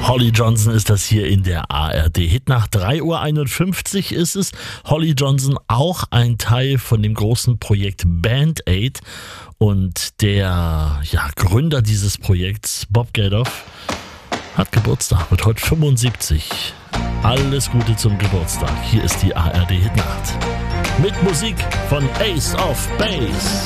Holly Johnson ist das hier in der ARD Hitnacht. 3:51 Uhr ist es. Holly Johnson, auch ein Teil von dem großen Projekt Band Aid. Und der Gründer dieses Projekts, Bob Geldof, hat Geburtstag, wird heute 75. Alles Gute zum Geburtstag. Hier ist die ARD Hitnacht. Mit Musik von Ace of Base.